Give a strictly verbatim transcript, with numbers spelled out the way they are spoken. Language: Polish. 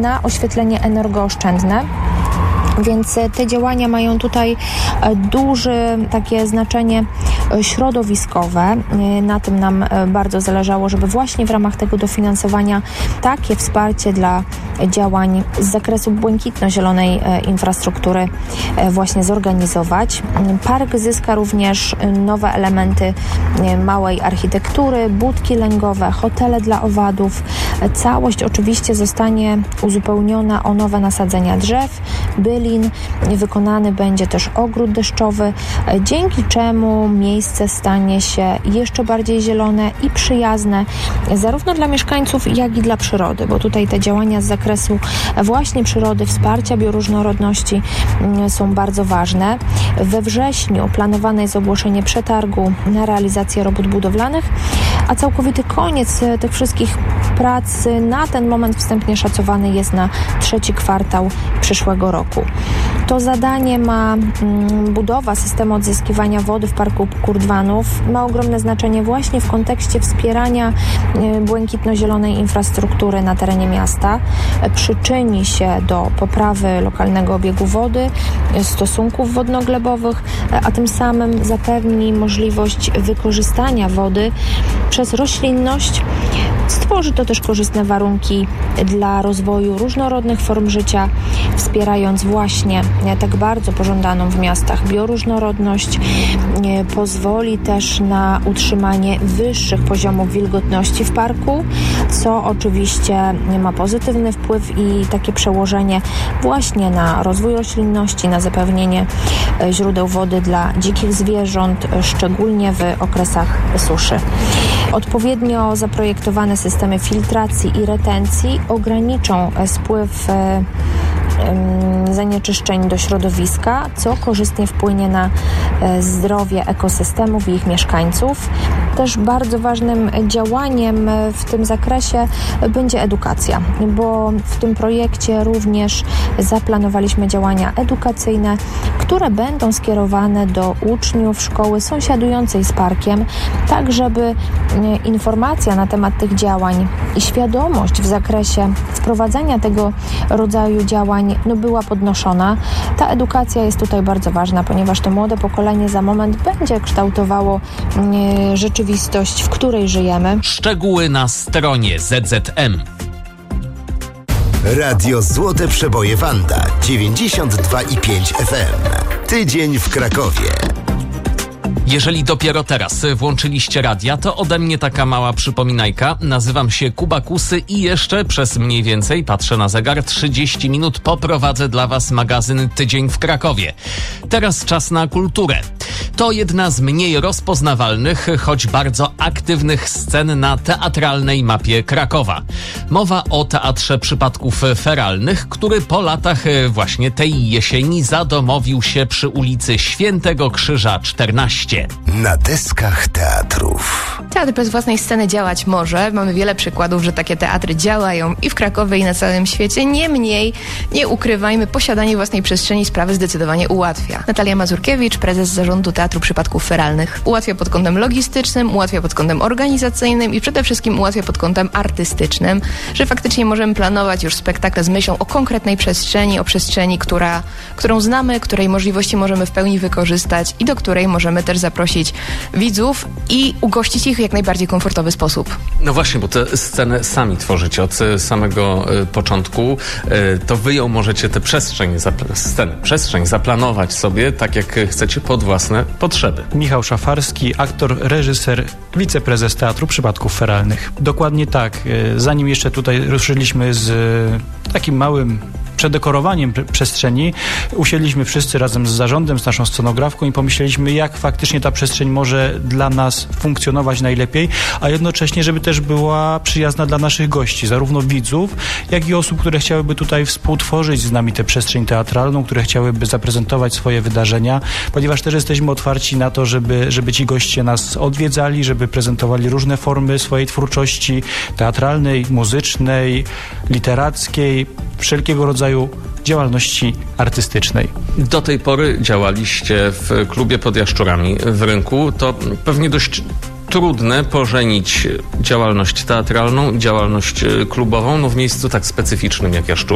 na oświetlenie energooszczędne. Więc te działania mają tutaj duże takie znaczenie środowiskowe. Na tym nam bardzo zależało, żeby właśnie w ramach tego dofinansowania takie wsparcie dla działań z zakresu błękitno-zielonej infrastruktury właśnie zorganizować. Park zyska również nowe elementy małej architektury, budki lęgowe, hotele dla owadów. Całość oczywiście zostanie uzupełniona o nowe nasadzenia drzew, bylin. Wykonany będzie też ogród deszczowy, dzięki czemu miejsce stanie się jeszcze bardziej zielone i przyjazne zarówno dla mieszkańców, jak i dla przyrody, bo tutaj te działania z zakresu właśnie przyrody, wsparcia bioróżnorodności są bardzo ważne. We wrześniu planowane jest ogłoszenie przetargu na realizację robót budowlanych, a całkowity koniec tych wszystkich prac na ten moment wstępnie szacowany jest na trzeci kwartał przyszłego roku. To zadanie ma mm, budowa systemu odzyskiwania wody w Parku Kurdwanów. Ma ogromne znaczenie właśnie w kontekście wspierania y, błękitno-zielonej infrastruktury na terenie miasta. E, przyczyni się do poprawy lokalnego obiegu wody, y, stosunków wodno-glebowych, y, a tym samym zapewni możliwość wykorzystania wody przez roślinność. Stworzy to też korzystne warunki dla rozwoju różnorodnych form życia, wspierając właśnie tak bardzo pożądaną w miastach bioróżnorodność. Pozwoli też na utrzymanie wyższych poziomów wilgotności w parku, co oczywiście ma pozytywny wpływ i takie przełożenie właśnie na rozwój roślinności, na zapewnienie źródeł wody dla dzikich zwierząt, szczególnie w okresach suszy. Odpowiednio zaprojektowane systemy filtracji i retencji ograniczą spływ zanieczyszczeń do środowiska, co korzystnie wpłynie na zdrowie ekosystemów i ich mieszkańców. Też bardzo ważnym działaniem w tym zakresie będzie edukacja, bo w tym projekcie również zaplanowaliśmy działania edukacyjne, które będą skierowane do uczniów szkoły sąsiadującej z parkiem, tak żeby informacja na temat tych działań i świadomość w zakresie wprowadzania tego rodzaju działań no, była podnoszona. Ta edukacja jest tutaj bardzo ważna, ponieważ to młode pokolenie za moment będzie kształtowało e, rzeczywistość, w której żyjemy. Szczegóły na stronie Z Z M. Radio Złote Przeboje Wanda dziewięćdziesiąt dwa i pięć F M. Tydzień w Krakowie. Jeżeli dopiero teraz włączyliście radia, to ode mnie taka mała przypominajka. Nazywam się Kuba Kusy i jeszcze przez mniej więcej, patrzę na zegar, trzydzieści minut poprowadzę dla Was magazyn Tydzień w Krakowie. Teraz czas na kulturę. To jedna z mniej rozpoznawalnych, choć bardzo aktywnych scen na teatralnej mapie Krakowa. Mowa o Teatrze Przypadków Feralnych, który po latach właśnie tej jesieni zadomowił się przy ulicy Świętego Krzyża czternaście. Na deskach teatrów. Teatr bez własnej sceny działać może. Mamy wiele przykładów, że takie teatry działają i w Krakowie, i na całym świecie. Niemniej, nie ukrywajmy, posiadanie własnej przestrzeni sprawy zdecydowanie ułatwia. Natalia Mazurkiewicz, prezes zarządu Teatru Przypadków Feralnych. Ułatwia pod kątem logistycznym, ułatwia pod kątem organizacyjnym i przede wszystkim ułatwia pod kątem artystycznym, że faktycznie możemy planować już spektakle z myślą o konkretnej przestrzeni, o przestrzeni, która, którą znamy, której możliwości możemy w pełni wykorzystać i do której możemy też zaprosić widzów i ugościć ich w jak najbardziej komfortowy sposób. No właśnie, bo tę scenę sami tworzycie od samego y, początku. Y, to wy ją możecie tę przestrzeń, zapl- scenę, przestrzeń zaplanować sobie tak, jak chcecie pod własne potrzeby. Michał Szafarski, aktor, reżyser, wiceprezes Teatru Przypadków Feralnych. Dokładnie tak. Zanim jeszcze tutaj ruszyliśmy z takim małym przedekorowaniem przestrzeni, usiedliśmy wszyscy razem z zarządem, z naszą scenografką i pomyśleliśmy, jak faktycznie ta przestrzeń może dla nas funkcjonować najlepiej, a jednocześnie, żeby też była przyjazna dla naszych gości, zarówno widzów, jak i osób, które chciałyby tutaj współtworzyć z nami tę przestrzeń teatralną, które chciałyby zaprezentować swoje wydarzenia, ponieważ też jesteśmy otwarci na to, żeby, żeby ci goście nas odwiedzali, żeby prezentowali różne formy swojej twórczości teatralnej, muzycznej, literackiej, wszelkiego rodzaju działalności artystycznej. Do tej pory działaliście w klubie pod Jaszczurami w Rynku. To pewnie dość trudne pożenić działalność teatralną i działalność klubową no w miejscu tak specyficznym jak Jaszczury.